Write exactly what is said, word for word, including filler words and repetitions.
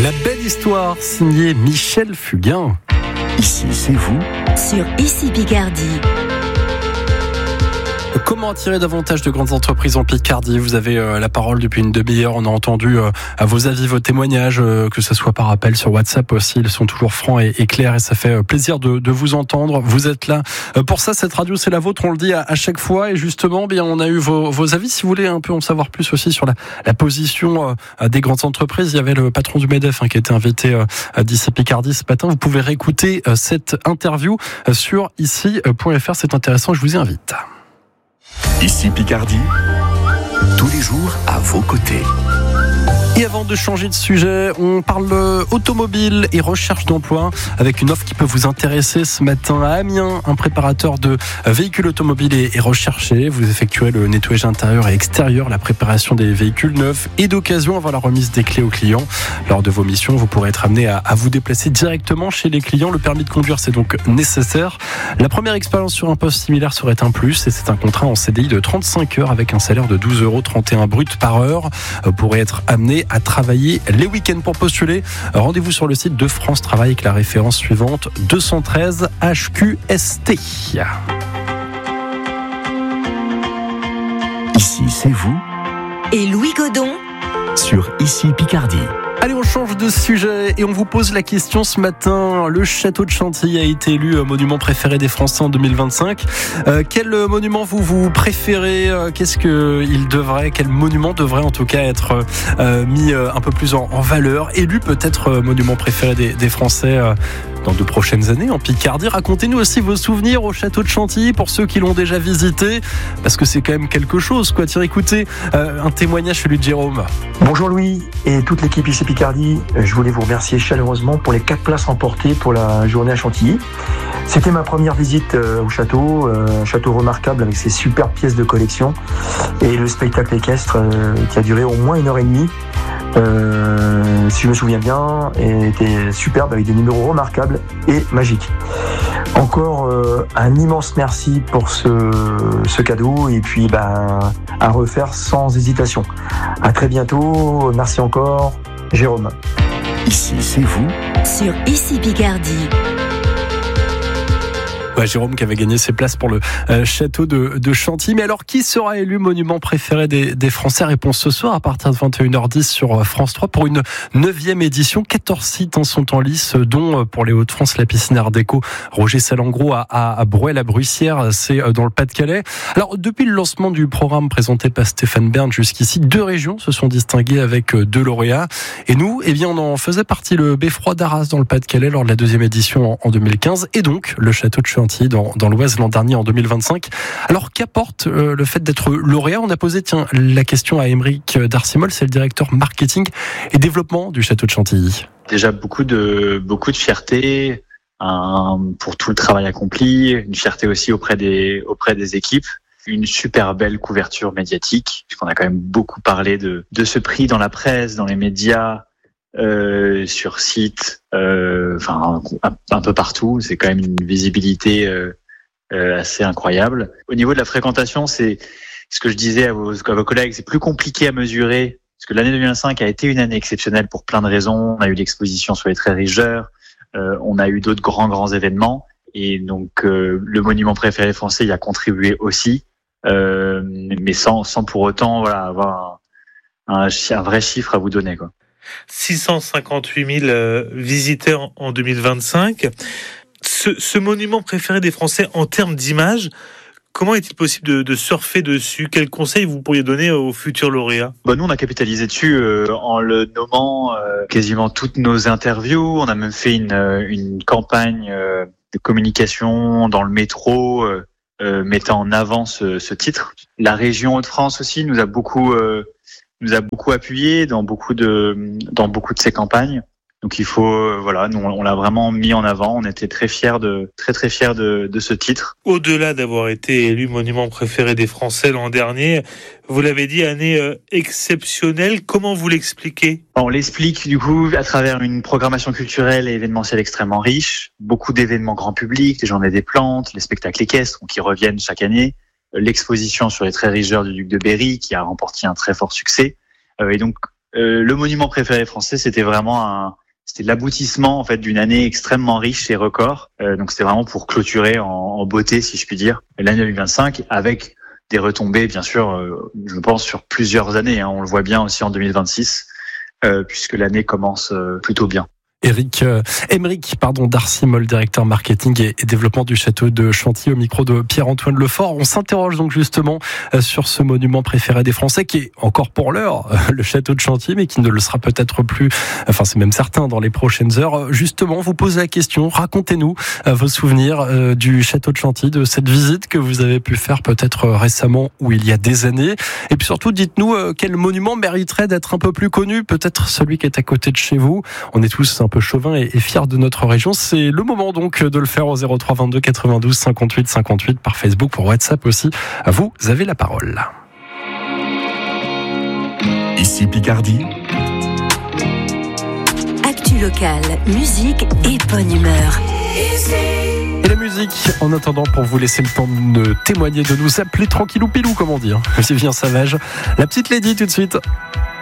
La belle histoire, signée Michel Fugain. Ici, c'est vous. Sur Ici Picardie. Comment attirer davantage de grandes entreprises en Picardie ? Vous avez euh, la parole depuis une demi-heure. On a entendu euh, à vos avis, vos témoignages, euh, que ce soit par appel sur WhatsApp aussi. Ils sont toujours francs et, et clairs et ça fait euh, plaisir de, de vous entendre. Vous êtes là. Euh, pour ça, cette radio, c'est la vôtre. On le dit à, à chaque fois. Et justement, bien, on a eu vos, vos avis. Si vous voulez un peu en savoir plus aussi sur la, la position euh, des grandes entreprises, il y avait le patron du MEDEF hein, qui était invité euh, d'Ici Picardie ce matin. Vous pouvez réécouter euh, cette interview euh, sur ici point f r. C'est intéressant. Je vous y invite. Ici Picardie, tous les jours à vos côtés. Et avant de changer de sujet, on parle automobile et recherche d'emploi avec une offre qui peut vous intéresser ce matin à Amiens. Un préparateur de véhicules automobiles est recherché. Vous effectuerez le nettoyage intérieur et extérieur, la préparation des véhicules neufs et d'occasion avant la remise des clés aux clients. Lors de vos missions, vous pourrez être amené à, à vous déplacer directement chez les clients. Le permis de conduire, c'est donc nécessaire. La première expérience sur un poste similaire serait un plus et c'est un contrat en C D I de trente-cinq heures avec un salaire de douze euros trente et un brut par heure. Vous pourrez être amené à travailler les week-ends. Pour postuler, rendez-vous sur le site de France Travail avec la référence suivante deux cent treize H Q S T. Ici, c'est vous. Et Louis Godon Sur Ici Picardie. Allez, on change de sujet et on vous pose la question ce matin. Le château de Chantilly a été élu monument préféré des Français en deux mille vingt-cinq. Euh, quel monument vous vous préférez ? Qu'est-ce que il devrait, quel monument devrait en tout cas être euh, mis un peu plus en, en valeur, élu peut-être monument préféré des, des Français euh, dans de prochaines années en Picardie. Racontez-nous aussi vos souvenirs au château de Chantilly pour ceux qui l'ont déjà visité, parce que c'est quand même quelque chose, quoi. Tiens, écoutez euh, un témoignage, celui de Jérôme. Bonjour Louis et toute l'équipe Ici Picardie. Je voulais vous remercier chaleureusement pour les quatre places remportées pour la journée à Chantilly. C'était ma première visite au château, un château remarquable avec ses superbes pièces de collection et le spectacle équestre qui a duré au moins une heure et demie. Euh, si je me souviens bien, était superbe avec des numéros remarquables et magiques. Encore euh, un immense merci pour ce, ce cadeau et puis ben, à refaire sans hésitation. À très bientôt, merci encore, Jérôme. Ici, c'est vous. sur Ici Picardie. Ouais, Jérôme qui avait gagné ses places pour le euh, château de, de Chantilly. Mais alors, qui sera élu monument préféré des, des Français ? Réponse ce soir à partir de vingt et une heures dix sur France trois pour une neuvième édition. quatorze sites hein, sont en lice, dont pour les Hauts-de-France, la piscine Art Déco Roger Salengro à, à, à Brouet-la-Brussière, c'est dans le Pas-de-Calais. Alors, depuis le lancement du programme présenté par Stéphane Bern jusqu'ici, deux régions se sont distinguées avec deux lauréats. Et nous, eh bien, on en faisait partie, le Beffroi d'Arras dans le Pas-de-Calais lors de la deuxième édition en, en deux mille quinze et donc le château de Chantilly Dans, dans l'Oise l'an dernier en deux mille vingt-cinq. Alors qu'apporte euh, le fait d'être lauréat ? On a posé tiens, la question à Émeric Darcimol, c'est le directeur marketing et développement du château de Chantilly. Déjà beaucoup de beaucoup de fierté hein, pour tout le travail accompli, une fierté aussi auprès des auprès des équipes, une super belle couverture médiatique puisqu'on a quand même beaucoup parlé de de ce prix dans la presse, dans les médias. Euh, sur site, euh, enfin un, un peu partout, c'est quand même une visibilité euh, euh, assez incroyable. Au niveau de la fréquentation, c'est ce que je disais à vos, à vos collègues, c'est plus compliqué à mesurer parce que l'année deux mille vingt-cinq a été une année exceptionnelle pour plein de raisons. On a eu l'exposition sur les Très Riches d'Heures, euh, on a eu d'autres grands grands événements et donc euh, le monument préféré français y a contribué aussi, euh, mais sans sans pour autant voilà avoir un, un, un vrai chiffre à vous donner quoi. six cent cinquante-huit mille euh, visiteurs en deux mille vingt-cinq. Ce, ce monument préféré des Français en termes d'image, comment est-il possible de, de surfer dessus ? Quels conseils vous pourriez donner aux futurs lauréats ? Bah nous, on a capitalisé dessus euh, en le nommant euh, quasiment toutes nos interviews. On a même fait une, une campagne euh, de communication dans le métro euh, euh, mettant en avant ce, ce titre. La région Hauts-de-France aussi nous a beaucoup... Euh, nous a beaucoup appuyé dans beaucoup de dans beaucoup de ses campagnes. Donc il faut euh, voilà, nous on l'a vraiment mis en avant, on était très fiers de très très fiers de de ce titre. Au-delà d'avoir été élu monument préféré des Français l'an dernier, vous l'avez dit, année euh, exceptionnelle, comment vous l'expliquez ? On l'explique du coup à travers une programmation culturelle et événementielle extrêmement riche, beaucoup d'événements grand public, les Journées des Plantes, les spectacles équestres qui reviennent chaque année. L'exposition sur les Très Riches d'Heures du Duc de Berry qui a remporté un très fort succès. Euh, et donc Euh, le monument préféré français, c'était vraiment un, c'était l'aboutissement en fait d'une année extrêmement riche et record. Euh, donc c'était vraiment pour clôturer en, en beauté, si je puis dire, l'année deux mille vingt-cinq avec des retombées, bien sûr, euh, je pense sur plusieurs années. Hein, on le voit bien aussi en deux mille vingt-six, euh, puisque l'année commence euh, plutôt bien. Éric euh, Émeric, pardon, Darcimol, directeur marketing et, et développement du château de Chantilly, au micro de Pierre-Antoine Lefort. On s'interroge donc justement euh, sur ce monument préféré des Français, qui est encore pour l'heure euh, le château de Chantilly, mais qui ne le sera peut-être plus, enfin c'est même certain, dans les prochaines heures. Justement, vous posez la question, racontez-nous euh, vos souvenirs euh, du château de Chantilly, de cette visite que vous avez pu faire peut-être récemment ou il y a des années. Et puis surtout, dites-nous euh, quel monument mériterait d'être un peu plus connu, peut-être celui qui est à côté de chez vous. On est tous un peu chauvin et fier de notre région. C'est le moment donc de le faire au zéro trois vingt-deux quatre-vingt-douze cinquante-huit cinquante-huit par Facebook, pour WhatsApp aussi. Vous avez la parole. Ici Picardie. Actu locale, musique et bonne humeur. Et la musique, en attendant, pour vous laisser le temps de témoigner, de nous appeler tranquillou pilou, comme on dit. Hein. Vivien Savage, la petite Lady tout de suite.